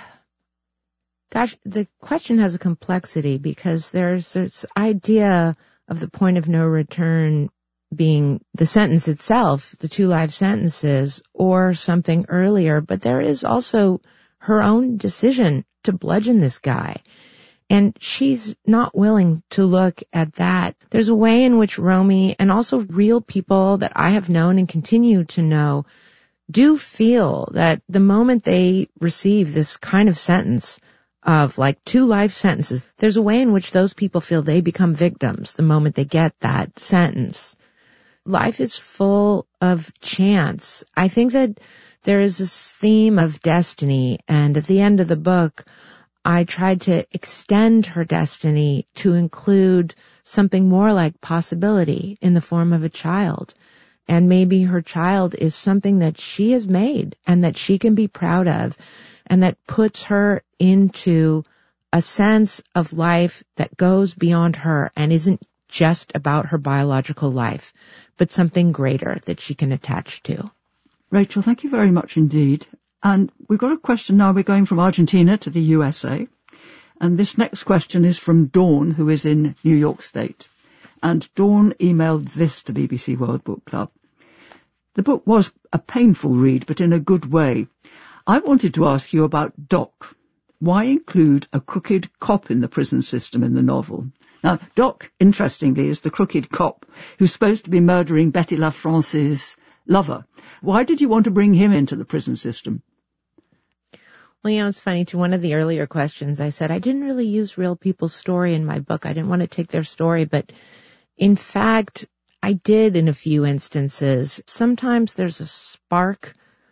gosh, the question has a complexity because there's this idea of the point of no return being the sentence itself, the two life sentences, or something earlier. But there is also her own decision to bludgeon this guy. And she's not willing to look at that. There's a way in which Romy and also real people that I have known and continue to know do feel that the moment they receive this kind of sentence of like two life sentences, there's a way in which those people feel they become victims the moment they get that sentence. Life is full of chance. I think that there is this theme of destiny, and at the end of the book, I tried to extend her destiny to include something more like possibility in the form of a child. And maybe her child is something that she has made and that she can be proud of, and that puts her into a sense of life that goes beyond her and isn't just about her biological life, but something greater that she can attach to. Rachel, thank you very much indeed. And we've got a question now. We're going from Argentina to the U S A. And this next question is from Dawn, who is in New York State. And Dawn emailed this to B B C World Book Club. The book was a painful read, but in a good way. I wanted to ask you about Doc. Why include a crooked cop in the prison system in the novel? Now, Doc, interestingly, is the crooked cop who's supposed to be murdering Betty LaFrance's lover. Why did you want to bring him into the prison system? Well, you know, it's funny. To one of the earlier questions, I said I didn't really use real people's story in my book. I didn't want to take their story, but in fact, I did in a few instances. Sometimes there's a spark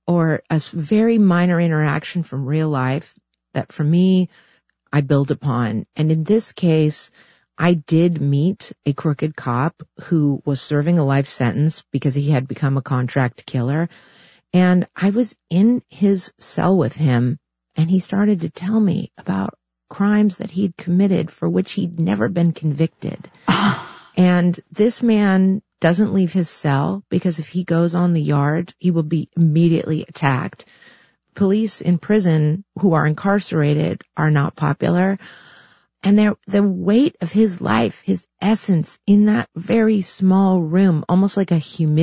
or a very minor interaction from real life that for me, I build upon. And in this case, I did meet a crooked cop who was serving a life sentence because he had become a contract killer. And I was in his cell with him, and he started to tell me about crimes that he'd committed for which he'd never been convicted. And this man doesn't leave his cell because if he goes on the yard, he will be immediately attacked. Police in prison who are incarcerated are not popular. And the weight of his life, his essence in that very small room, almost like a humidity